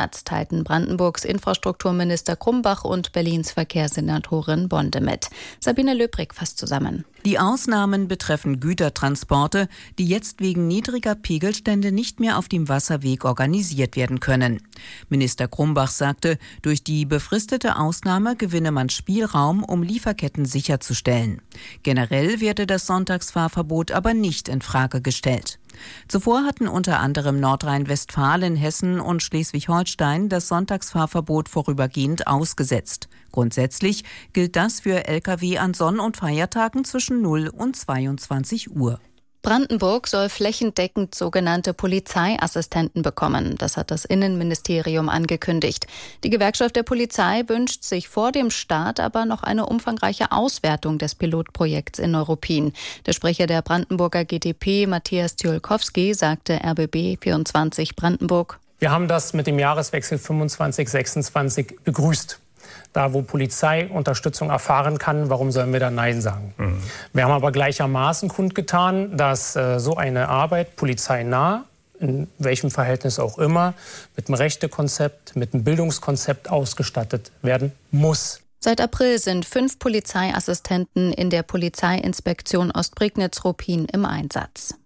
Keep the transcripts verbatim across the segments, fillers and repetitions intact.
Monats, teilten Brandenburgs Infrastrukturminister Krumbach und Berlins Verkehrssenatorin Bonde mit. Sabine Löbrig fasst zusammen. Die Ausnahmen betreffen Gütertransporte, die jetzt wegen niedriger Pegelstände nicht mehr auf dem Wasserweg organisiert werden können. Minister Krumbach sagte, durch die befristete Ausnahme gewinne man Spielraum, um Lieferketten sicherzustellen. Generell werde das Sonntagsfahrverbot aber nicht in Frage gestellt. Zuvor hatten unter anderem Nordrhein-Westfalen, Hessen und Schleswig-Holstein das Sonntagsfahrverbot vorübergehend ausgesetzt. Grundsätzlich gilt das für L K W an Sonn- und Feiertagen zwischen null und zweiundzwanzig Uhr. Brandenburg soll flächendeckend sogenannte Polizeiassistenten bekommen. Das hat das Innenministerium angekündigt. Die Gewerkschaft der Polizei wünscht sich vor dem Start aber noch eine umfangreiche Auswertung des Pilotprojekts in Neuruppin. Der Sprecher der Brandenburger G D P, Matthias Ciolkowski, sagte R B B vierundzwanzig Brandenburg: Wir haben das mit dem Jahreswechsel fünfundzwanzig sechsundzwanzig begrüßt. Da, wo Polizei Unterstützung erfahren kann, warum sollen wir da Nein sagen? Mhm. Wir haben aber gleichermaßen kundgetan, dass äh, so eine Arbeit polizeinah, in welchem Verhältnis auch immer, mit einem Rechtekonzept, mit einem Bildungskonzept ausgestattet werden muss. Seit April sind fünf Polizeiassistenten in der Polizeiinspektion Ostprignitz-Ruppin im Einsatz.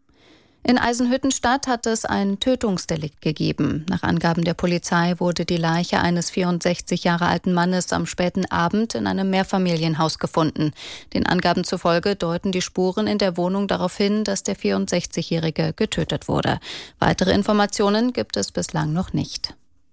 In Eisenhüttenstadt hat es ein Tötungsdelikt gegeben. Nach Angaben der Polizei wurde die Leiche eines vierundsechzig Jahre alten Mannes am späten Abend in einem Mehrfamilienhaus gefunden. Den Angaben zufolge deuten die Spuren in der Wohnung darauf hin, dass der vierundsechzigjährige getötet wurde. Weitere Informationen gibt es bislang noch nicht.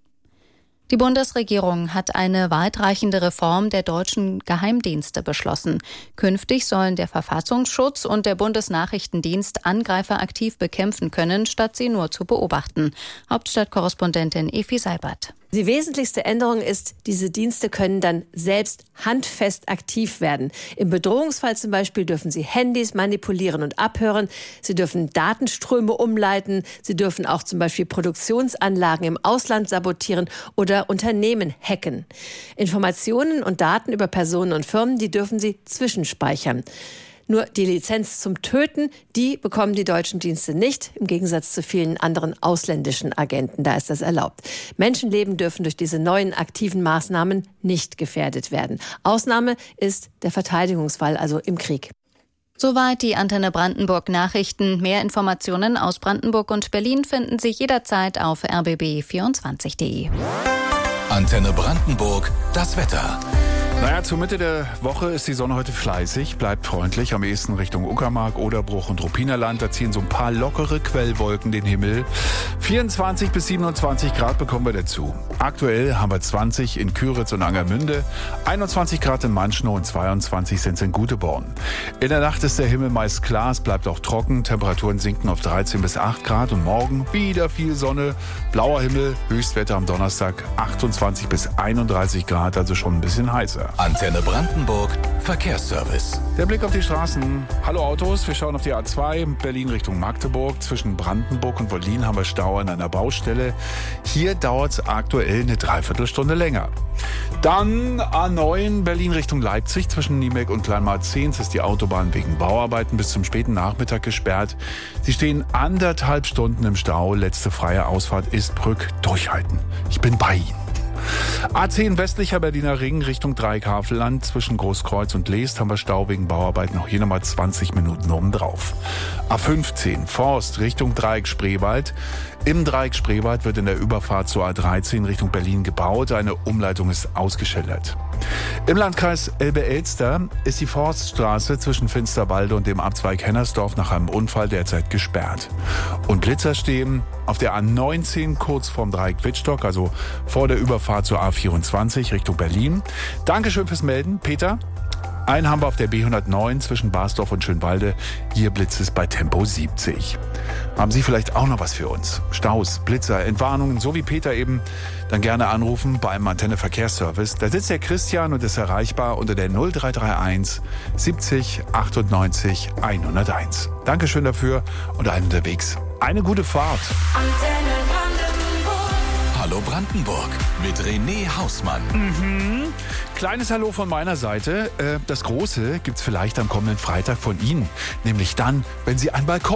Die Bundesregierung hat eine weitreichende Reform der deutschen Geheimdienste beschlossen. Künftig sollen der Verfassungsschutz und der Bundesnachrichtendienst Angreifer aktiv bekämpfen können, statt sie nur zu beobachten. Hauptstadtkorrespondentin Efi Seibert. Die wesentlichste Änderung ist, diese Dienste können dann selbst handfest aktiv werden. Im Bedrohungsfall zum Beispiel dürfen sie Handys manipulieren und abhören. Sie dürfen Datenströme umleiten. Sie dürfen auch zum Beispiel Produktionsanlagen im Ausland sabotieren oder Unternehmen hacken. Informationen und Daten über Personen und Firmen, die dürfen sie zwischenspeichern. Nur die Lizenz zum Töten, die bekommen die deutschen Dienste nicht, im Gegensatz zu vielen anderen ausländischen Agenten. Da ist das erlaubt. Menschenleben dürfen durch diese neuen aktiven Maßnahmen nicht gefährdet werden. Ausnahme ist der Verteidigungsfall, also im Krieg. Soweit die Antenne Brandenburg Nachrichten. Mehr Informationen aus Brandenburg und Berlin finden Sie jederzeit auf r b b vierundzwanzig punkt d e. Antenne Brandenburg, das Wetter. Naja, zur Mitte der Woche ist die Sonne heute fleißig, bleibt freundlich, am ehesten Richtung Uckermark, Oderbruch und Ruppinerland. Da ziehen so ein paar lockere Quellwolken den Himmel. vierundzwanzig bis siebenundzwanzig Grad bekommen wir dazu. Aktuell haben wir zwanzig in Küritz und Angermünde, einundzwanzig Grad in Manschnow und zweiundzwanzig sind es in Guteborn. In der Nacht ist der Himmel meist klar, es bleibt auch trocken, Temperaturen sinken auf dreizehn bis acht Grad und morgen wieder viel Sonne, blauer Himmel, Höchstwetter am Donnerstag achtundzwanzig bis einunddreißig Grad, also schon ein bisschen heißer. Antenne Brandenburg, Verkehrsservice. Der Blick auf die Straßen. Hallo Autos, wir schauen auf die A zwei, Berlin Richtung Magdeburg. Zwischen Brandenburg und Wollin haben wir Stau an einer Baustelle. Hier dauert es aktuell eine Dreiviertelstunde länger. Dann A neun, Berlin Richtung Leipzig. Zwischen Niemek und Kleinmarzehns ist die Autobahn wegen Bauarbeiten bis zum späten Nachmittag gesperrt. Sie stehen anderthalb Stunden im Stau. Letzte freie Ausfahrt ist Brück. Durchhalten. Ich bin bei Ihnen. A zehn westlicher Berliner Ring Richtung Dreieck-Havelland. Zwischen Großkreuz und Leest haben wir Stau wegen Bauarbeiten. Auch hier nochmal zwanzig Minuten obendrauf. A fünfzehn Forst Richtung Dreieck Spreewald. Im Dreieck Spreewald wird in der Überfahrt zur A dreizehn Richtung Berlin gebaut. Eine Umleitung ist ausgeschildert. Im Landkreis Elbe-Elster ist die Forststraße zwischen Finsterwalde und dem Abzweig Hennersdorf nach einem Unfall derzeit gesperrt. Und Blitzer stehen auf der A neunzehn kurz vorm Dreieck Wittstock, also vor der Überfahrt zur A vierundzwanzig Richtung Berlin. Dankeschön fürs Melden, Peter. Einen haben wir auf der B hundertneun zwischen Basdorf und Schönwalde. Hier blitzt es bei Tempo siebzig. Haben Sie vielleicht auch noch was für uns? Staus, Blitzer, Entwarnungen, so wie Peter eben, dann gerne anrufen bei einem Antenne Verkehrsservice. Da sitzt der Christian und ist erreichbar unter der null drei drei eins siebzig achtundneunzig hunderteins. Dankeschön dafür und allen unterwegs. Eine gute Fahrt. Antenne Brandenburg. Hallo Brandenburg mit René Hausmann. Mhm. Kleines Hallo von meiner Seite. Das Große gibt's vielleicht am kommenden Freitag von Ihnen. Nämlich dann, wenn Sie ein Balkon